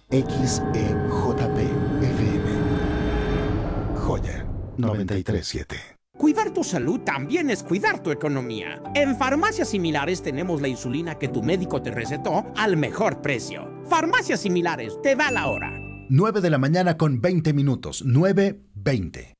XEJP FM. Joya 93.7. Cuidar tu salud también es cuidar tu economía. En Farmacias Similares tenemos la insulina que tu médico te recetó al mejor precio. Farmacias Similares, te da la hora. 9 de la mañana con 20 minutos. 9:20.